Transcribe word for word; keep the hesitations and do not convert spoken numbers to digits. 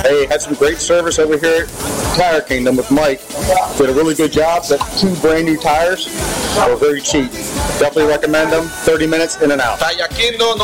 Hey, had some great service over here at Tire Kingdom with Mike. Did a really good job. The two brand new tires were very cheap. Definitely recommend them. thirty minutes in and out. Tire Kingdom